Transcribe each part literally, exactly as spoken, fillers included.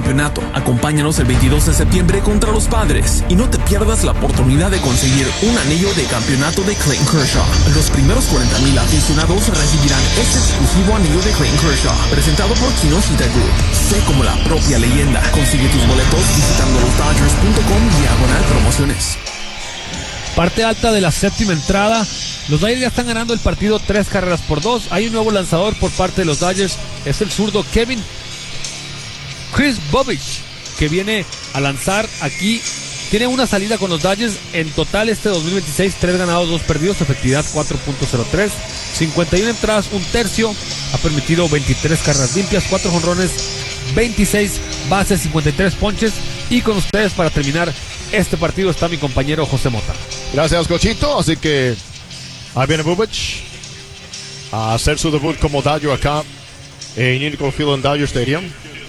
campeonato. Acompáñanos el veintidós de septiembre contra los Padres y no te pierdas la oportunidad de conseguir un anillo de campeonato de Clayton Kershaw. Los primeros cuarenta mil aficionados recibirán este exclusivo anillo de Clayton Kershaw, presentado por Kinoshita Group. Sé como la propia leyenda. Consigue tus boletos visitando los dodgers punto com diagonal promociones. Parte alta de la séptima entrada. Los Dodgers ya están ganando el partido tres carreras por dos. Hay un nuevo lanzador por parte de los Dodgers. Es el zurdo Kevin Chris Bobich, que viene a lanzar aquí. Tiene una salida con los Dodgers. En total este dos mil veintiséis, tres ganados, dos perdidos, efectividad cuatro punto cero tres, cincuenta y una entradas, un tercio. Ha permitido veintitrés carreras limpias, cuatro jonrones, veintiséis bases, cincuenta y tres ponches. Y con ustedes para terminar este partido está mi compañero José Mota. Gracias, Cochito. Así que ahí viene Bubich a hacer su debut como Dodger acá en Union Field en Dodger Stadium.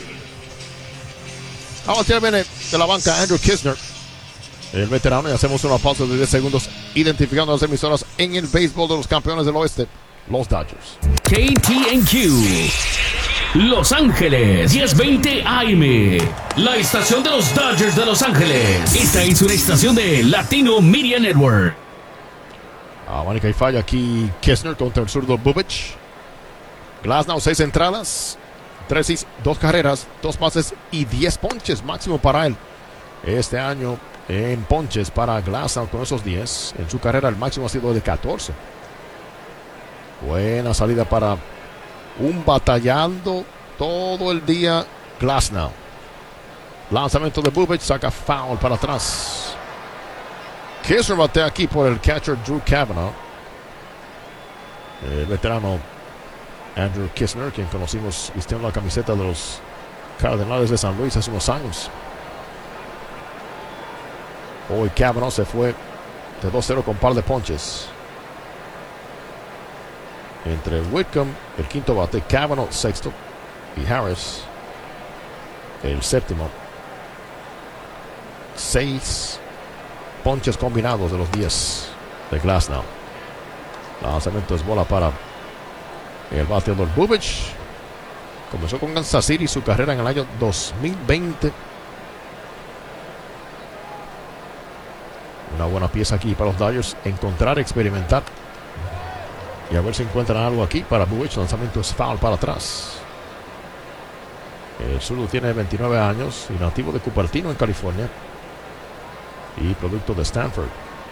Ahora viene de la banca Andrew Knizner, el veterano, y hacemos una pausa de diez segundos identificando las emisoras en el béisbol de los campeones del oeste, los Dodgers. K T N Q Los Ángeles, diez veinte A M, la estación de los Dodgers de Los Ángeles. Esta es una estación de Latino Media Network. Ah, Mónica y falla aquí Knizner contra el zurdo Bubich. Glasnow, seis entradas, tres hits, dos carreras, dos bases y diez ponches máximo para él. Este año en ponches para Glasnow con esos diez. En su carrera el máximo ha sido de catorce. Buena salida para un batallando todo el día Glasnow. Lanzamiento de Bubich, saca foul para atrás. Knizner batea aquí por el catcher Drew Cavanaugh. El veterano Andrew Knizner, quien conocimos vistiendo la camiseta de los Cardenales de San Luis hace unos años. Hoy Cavanaugh se fue de dos cero con par de ponches. Entre Whitcomb, el quinto bate, Cavanaugh, sexto, y Harris, el séptimo. Seis ponches combinados de los diez de Glasnow. Lanzamiento es bola para el bateador Bubich. Comenzó con Kansas City su carrera en el año dos mil veinte. Una buena pieza aquí para los Dodgers. Encontrar, experimentar y a ver si encuentran algo aquí para Bubich. Lanzamiento es foul para atrás. El zurdo tiene veintinueve años y nativo de Cupertino en California y producto de Stanford.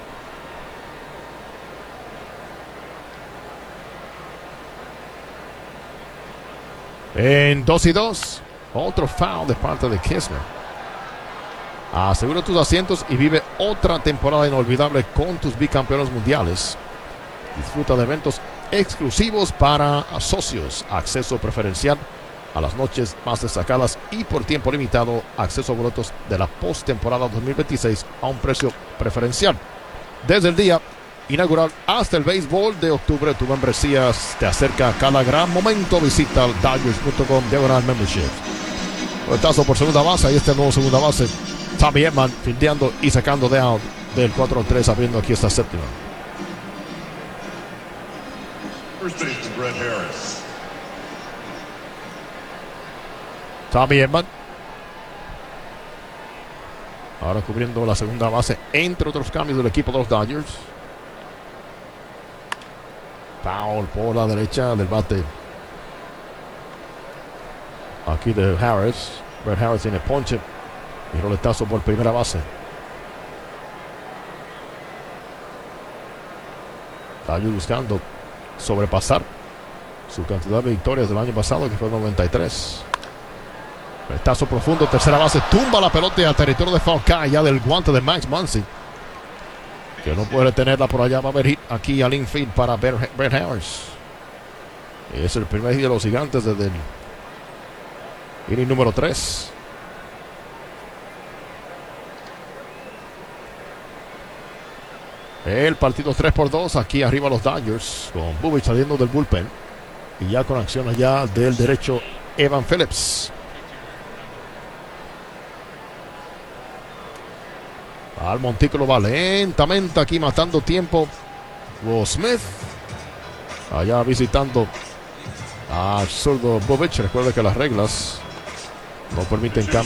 En dos y dos, otro foul de parte de Knizner. Asegura tus asientos y vive otra temporada inolvidable con tus bicampeones mundiales. Disfruta de eventos exclusivos para socios, acceso preferencial a las noches más destacadas y por tiempo limitado acceso a boletos de la postemporada dos mil veintiséis a un precio preferencial. Desde el día inaugural hasta el béisbol de octubre, tu membresía te acerca a cada gran momento. Visita al dodgers punto com diagonal membership. Botazo por segunda base, ahí está el nuevo segunda base, Tommy Edman, fildeando y sacando de out del cuatro tres, abriendo aquí esta séptima. First baseman Brett Harris. Tommy Edman ahora cubriendo la segunda base, entre otros cambios del equipo de los Dodgers. Foul por la derecha del bate aquí de Harris. Brett Harris tiene ponche y roletazo por primera base. Dodgers buscando sobrepasar su cantidad de victorias del año pasado, que fue noventa y tres. Roletazo profundo, tercera base, tumba la pelota a territorio de foul, cae ya del guante de Max Muncy, que no puede tenerla por allá. Va a haber hit aquí al infield para Brett Harris. Es el primer hit de los Gigantes desde el inning número tres. El partido tres por dos. Aquí arriba los Dodgers, con Bubich saliendo del bullpen y ya con acción allá del derecho Evan Phillips. Al montículo va lentamente aquí matando tiempo Will Smith, allá visitando al zurdo Bubich. Recuerde que las reglas no permiten cambio